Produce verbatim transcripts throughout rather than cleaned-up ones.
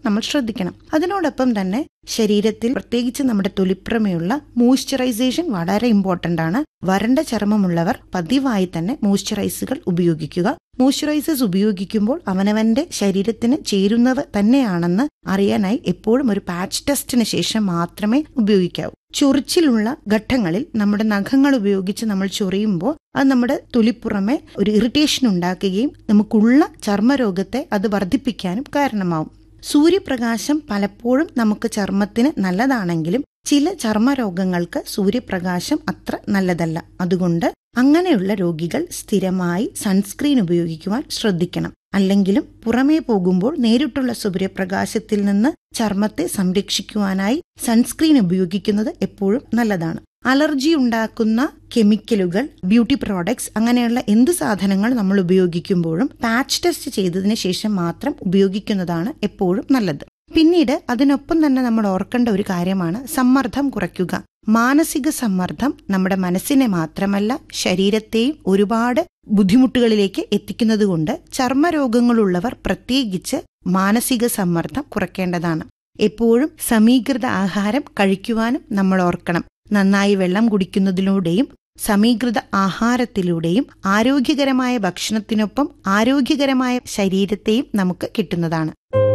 നമ്മൾ ശ്രദ്ധിക്കണം. അതിനോടൊപ്പം തന്നെ ശരീരത്തിൽ പ്രത്യേകിച്ച് നമ്മുടെ തൊലിപ്പുറമെയുള്ള മോയ്സ്ചറൈസേഷൻ വളരെ ഇമ്പോർട്ടന്റ് ആണ്. വരണ്ട ചർമ്മമുള്ളവർ പതിവായി തന്നെ മോയ്സ്ചറൈസുകൾ ഉപയോഗിക്കുക. മോയ്സ്ചറൈസേഴ്സ് ഉപയോഗിക്കുമ്പോൾ അവനവന്റെ ശരീരത്തിന് ചേരുന്നവ തന്നെയാണെന്ന് അറിയാനായി എപ്പോഴും ഒരു പാച്ച് ടെസ്റ്റിന് ശേഷം മാത്രമേ ഉപയോഗിക്കാവൂ. ചൊറിച്ചിലുള്ള ഘട്ടങ്ങളിൽ നമ്മുടെ നഖങ്ങൾ ഉപയോഗിച്ച് നമ്മൾ ചൊറിയുമ്പോൾ അത് നമ്മുടെ തൊലിപ്പുറമെ ഒരു ഇറിറ്റേഷൻ ഉണ്ടാക്കുകയും നമുക്കുള്ള ചർമ്മരോഗത്തെ അത് വർദ്ധിപ്പിക്കാനും കാരണമാവും. സൂര്യപ്രകാശം പലപ്പോഴും നമുക്ക് ചർമ്മത്തിന് നല്ലതാണെങ്കിലും ചില ചർമ്മരോഗങ്ങൾക്ക് സൂര്യപ്രകാശം അത്ര നല്ലതല്ല. അതുകൊണ്ട് അങ്ങനെയുള്ള രോഗികൾ സ്ഥിരമായി സൺസ്ക്രീൻ ഉപയോഗിക്കുവാൻ ശ്രദ്ധിക്കണം. അല്ലെങ്കിലും പുറമേ പോകുമ്പോൾ നേരിട്ടുള്ള സൂര്യപ്രകാശത്തിൽ നിന്ന് ചർമ്മത്തെ സംരക്ഷിക്കുവാനായി സൺസ്ക്രീൻ ഉപയോഗിക്കുന്നത് എപ്പോഴും നല്ലതാണ്. അലർജി ഉണ്ടാക്കുന്ന കെമിക്കലുകൾ, ബ്യൂട്ടി പ്രോഡക്ട്സ്, അങ്ങനെയുള്ള എന്ത് സാധനങ്ങൾ നമ്മൾ ഉപയോഗിക്കുമ്പോഴും പാച്ച് ടെസ്റ്റ് ചെയ്തതിന് ശേഷം മാത്രം ഉപയോഗിക്കുന്നതാണ് എപ്പോഴും നല്ലത്. പിന്നീട് അതിനൊപ്പം തന്നെ നമ്മൾ ഓർക്കേണ്ട ഒരു കാര്യമാണ് സമ്മർദ്ദം കുറയ്ക്കുക. മാനസിക സമ്മർദ്ദം നമ്മുടെ മനസ്സിനെ മാത്രമല്ല ശരീരത്തെയും ഒരുപാട് ബുദ്ധിമുട്ടുകളിലേക്ക് എത്തിക്കുന്നതുകൊണ്ട് ചർമ്മരോഗങ്ങളുള്ളവർ പ്രത്യേകിച്ച് മാനസിക സമ്മർദ്ദം കുറയ്ക്കേണ്ടതാണ്. എപ്പോഴും സമീകൃത ആഹാരം കഴിക്കുവാനും നമ്മൾ ഓർക്കണം. നന്നായി വെള്ളം കുടിക്കുന്നതിലൂടെയും സമീകൃത ആഹാരത്തിലൂടെയും ആരോഗ്യകരമായ ഭക്ഷണത്തിനൊപ്പം ആരോഗ്യകരമായ ശരീരത്തെയും നമുക്ക് കിട്ടുന്നതാണ്.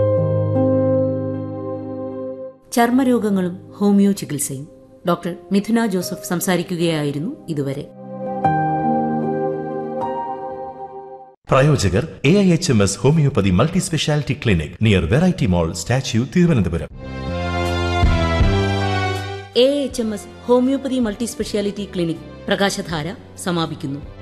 ചർമ്മരോഗങ്ങളും ഹോമിയോ ചികിത്സയും ഡോക്ടർ മിഥുന ജോസഫ് സംസാരിക്കുകയായിരുന്നു ഇതുവരെ. പ്രായോജകർ A I H M S homeopathy multi speciality clinic near variety mall, statue, Thiruvananthapuram. A H M S homeopathy multi speciality clinic പ്രകാശധാര സമാപിക്കുന്നു.